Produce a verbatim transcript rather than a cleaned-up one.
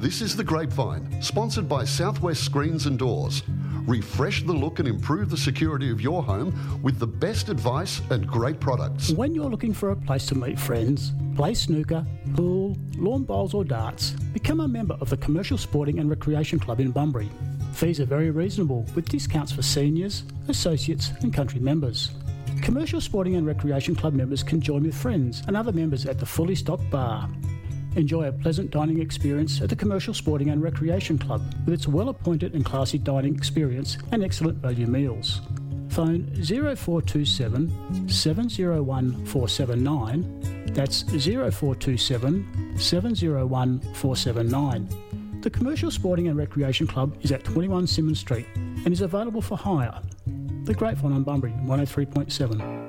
This is The Grapevine, sponsored by Southwest Screens and Doors. Refresh the look and improve the security of your home with the best advice and great products. When you're looking for a place to meet friends, play snooker, pool, lawn bowls or darts, become a member of the Commercial Sporting and Recreation Club in Bunbury. Fees are very reasonable with discounts for seniors, associates and country members. Commercial Sporting and Recreation Club members can join with friends and other members at the fully stocked bar. Enjoy a pleasant dining experience at the Commercial Sporting and Recreation Club with its well-appointed and classy dining experience and excellent value meals. Phone zero four two seven, seven zero one, four seven nine. That's zero four two seven, seven zero one, four seven nine. The Commercial Sporting and Recreation Club is at twenty-one Symonds Street and is available for hire. The Grapevine on Bunbury, one oh three point seven.